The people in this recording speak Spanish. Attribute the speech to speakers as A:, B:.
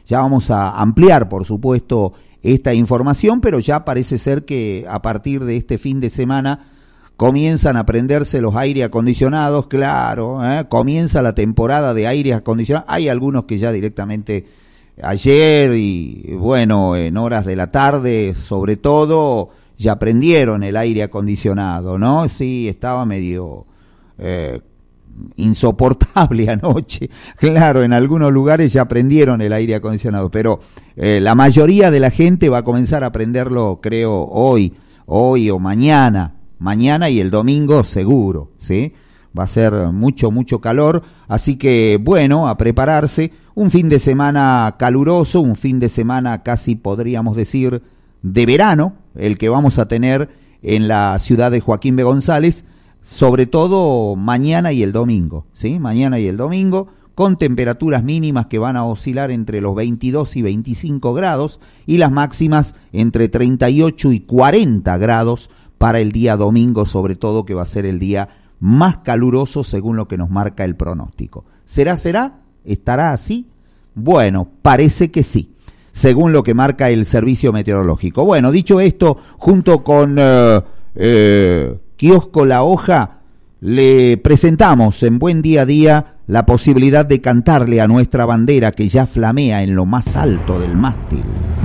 A: Ya vamos a ampliar, por supuesto, esta información, pero ya parece ser que a partir de este fin de semana comienzan a prenderse los aire acondicionados, claro, comienza la temporada de aire acondicionado. Hay algunos que ya directamente ayer y bueno, en horas de la tarde, sobre todo, ya prendieron el aire acondicionado, ¿no? Sí, estaba medio insoportable anoche. Claro, en algunos lugares ya prendieron el aire acondicionado, pero la mayoría de la gente va a comenzar a prenderlo, creo, hoy o mañana y el domingo seguro, ¿sí? Va a ser mucho calor, así que bueno, a prepararse. Un fin de semana caluroso, un fin de semana casi podríamos decir de verano, el que vamos a tener en la ciudad de Joaquín B. González, sobre todo mañana y el domingo, ¿sí? Mañana y el domingo, con temperaturas mínimas que van a oscilar entre los 22 y 25 grados y las máximas entre 38 y 40 grados para el día domingo, sobre todo, que va a ser el día más caluroso según lo que nos marca el pronóstico. ¿Será? ¿Estará así? Bueno, parece que sí, según lo que marca el servicio meteorológico. Bueno, dicho esto, junto con Kiosco La Hoja, le presentamos en Buen Día a Día la posibilidad de cantarle a nuestra bandera que ya flamea en lo más alto del mástil.